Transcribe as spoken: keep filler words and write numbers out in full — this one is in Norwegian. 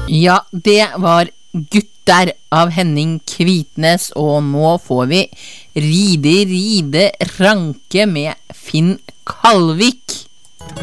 Ja, det var Gutter av Henning Kvitnes, og nå får vi Ride, ride, ranke med Finn Kalvik.